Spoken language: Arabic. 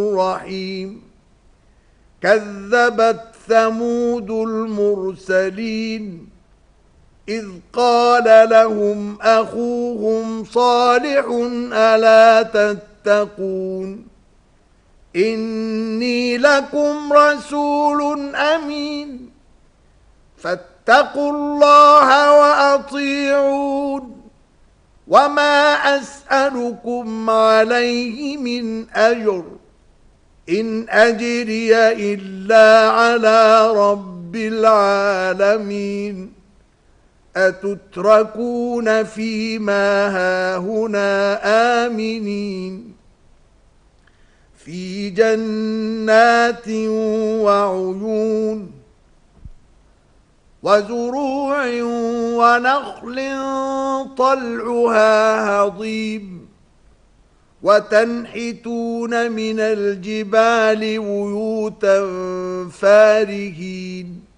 الرحيم كذبت ثمود المرسلين إذ قال لهم أخوهم صالح ألا تتقون إني لكم رسول أمين فاتقوا الله وأطيعون وما أسألكم عليه من أجر إن أجري إلا على رب العالمين أتتركون فيما هاهنا آمنين في جنات وعيون وزروع ونخل طلعها هضيم وتنحتون من الجبال بيوتا فارهين